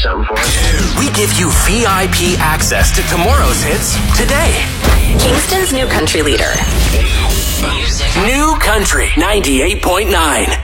something for us. We give you VIP access to tomorrow's hits today. Kingston's new country leader. New Country 98.9.